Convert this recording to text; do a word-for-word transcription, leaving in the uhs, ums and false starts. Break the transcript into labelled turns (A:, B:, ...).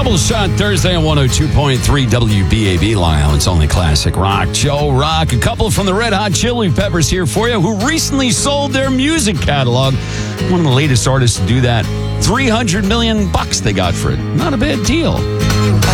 A: Double Shot Thursday on one oh two point three W B A B Lyle. It's only classic rock. Joe Rock, a couple from the Red Hot Chili Peppers here for you, who recently sold their music catalog. One of the latest artists to do that. three hundred million bucks they got for it. Not a bad deal.